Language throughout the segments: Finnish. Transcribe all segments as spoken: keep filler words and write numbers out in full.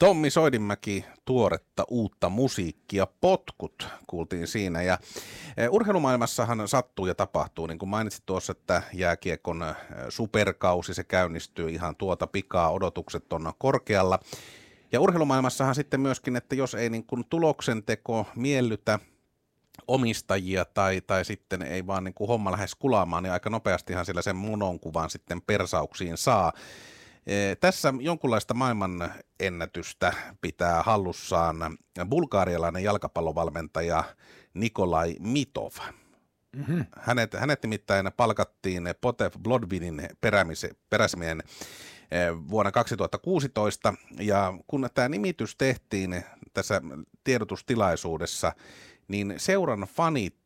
Tommi Soidinmäki, tuoretta uutta musiikkia, Potkut kuultiin siinä. Ja urheilumaailmassahan sattuu ja tapahtuu, niin kuin mainitsit tuossa, että jääkiekon superkausi, se käynnistyy ihan tuota pikaa, odotukset on korkealla. Ja urheilumaailmassahan sitten myöskin, että jos ei niin kuin tuloksenteko miellytä omistajia tai, tai sitten ei vaan niin kuin homma lähes kulaamaan, niin aika nopeastihan siellä sen mononkuvan sitten persauksiin saa. E, tässä jonkunlaista maailman ennätystä pitää hallussaan bulgarialainen jalkapallovalmentaja Nikolai Mitov. Mm-hmm. Hänet, hänet nimittäin palkattiin Potev Blodvinin peräsimien vuonna kaksituhattakuusitoista, ja kun tämä nimitys tehtiin tässä tiedotustilaisuudessa, niin seuran fanit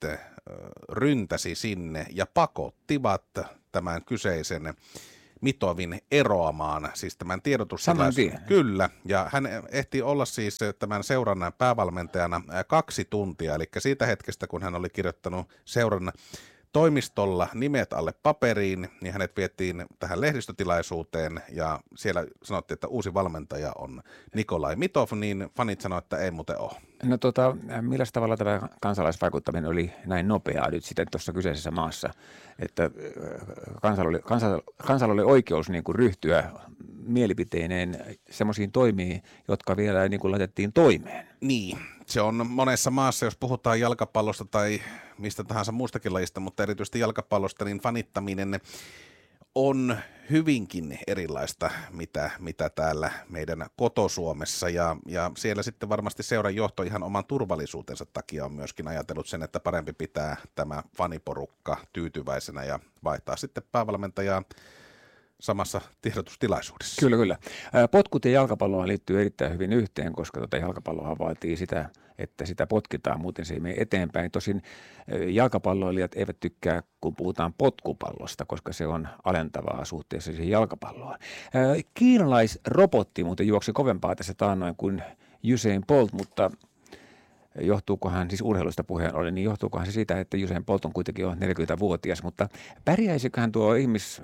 ryntäsi sinne ja pakottivat tämän kyseisen Mitovin eroamaan, siis tämän tiedotustilaisuuden. Kyllä, ja hän ehti olla siis tämän seuran päävalmentajana kaksi tuntia, eli siitä hetkestä, kun hän oli kirjoittanut seuran toimistolla nimet alle paperiin, niin hänet vietiin tähän lehdistötilaisuuteen ja siellä sanottiin, että uusi valmentaja on Nikolai Mitov, niin fanit sanoivat, että ei muuten ole. No tota, millä tavalla tämä kansalaisvaikuttaminen oli näin nopeaa nyt sitten tuossa kyseisessä maassa, että kansalla oli, kansalla, kansalla oli oikeus niin kuin ryhtyä mielipiteineen semmoisiin toimiin, jotka vielä niin kuin laitettiin toimeen? Niin, se on monessa maassa, jos puhutaan jalkapallosta tai mistä tahansa muustakin lajista, mutta erityisesti jalkapallosta, niin fanittaminen on hyvinkin erilaista, mitä, mitä täällä meidän koto-Suomessa, ja, ja siellä sitten varmasti seuran johto ihan oman turvallisuutensa takia on myöskin ajatellut sen, että parempi pitää tämä faniporukka tyytyväisenä ja vaihtaa sitten päävalmentajaa samassa tiedotustilaisuudessa. Kyllä, kyllä. Potkut ja jalkapalloa liittyy erittäin hyvin yhteen, koska tuota jalkapalloa vaatii sitä, että sitä potkitaan, muuten se ei mene eteenpäin. Tosin jalkapalloilijat eivät tykkää, kun puhutaan potkupallosta, koska se on alentavaa suhteessa siihen jalkapalloon. Kiinalaisrobotti muuten juoksi kovempaa tässä taannoin kuin Usain Bolt, mutta johtuukohan, siis urheilusta puheen ollen, niin johtuukohan se siitä, että Usain Bolt on kuitenkin jo neljäkymmentävuotias, mutta pärjäisiköhän tuo ihmis...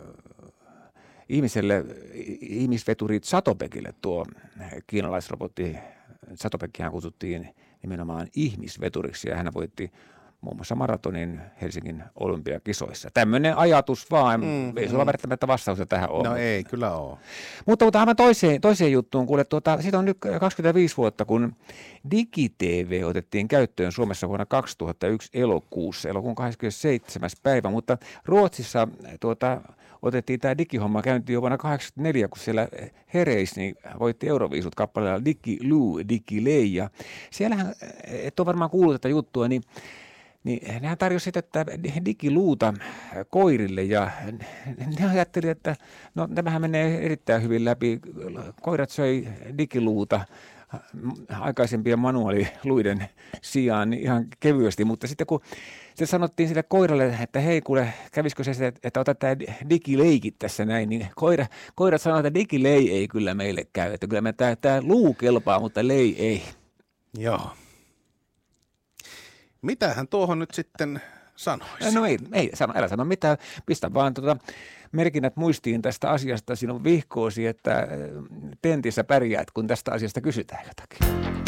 Ihmiselle, ihmisveturi Zatopekille tuo kiinalaisrobotti, Zatopekkihan kutsuttiin nimenomaan ihmisveturiksi ja hän voitti muun muassa maratonin Helsingin olympiakisoissa. Tämmöinen ajatus vaan, mm, ei sulla mm. välttämättä vastausta tähän ole. No ei, kyllä ole. Mutta, mutta aivan toiseen, toiseen juttuun, kuule, tuota, siitä on nyt kaksikymmentäviisi vuotta, kun DigiTV otettiin käyttöön Suomessa vuonna kaksituhattayksi elokuussa, elokuun kahdeskymmenesseitsemäs päivä, mutta Ruotsissa tuota, otettiin tämä digihomma käyntiin jo vuonna kahdeksankymmentäneljä, kun siellä Hereis niin voitti Euroviisut kappaleella Digiloo, Digilei, ja siellähän, et ole varmaan kuullut tätä juttua, niin Niin nehän tarjosi tätä digiluuta koirille ja ne ajatteli, että no tämähän menee erittäin hyvin läpi. Koirat söi digiluuta aikaisempien manuaaliluiden sijaan ihan kevyesti, mutta sitten kun se sanottiin sille koiralle, että hei kuule, kävisikö se, että ota tämä digileikit tässä näin, niin koira, koirat sanoivat, että digilei ei kyllä meille käy, että kyllä me tämä, tämä luu kelpaa, mutta lei ei. Joo. Mitähän tuohon nyt sitten sanoisi? No ei, ei sano, älä sano mitään, pistä vaan tuota merkinnät muistiin tästä asiasta sinun vihkoosi, että tentissä pärjäät, kun tästä asiasta kysytään jotakin.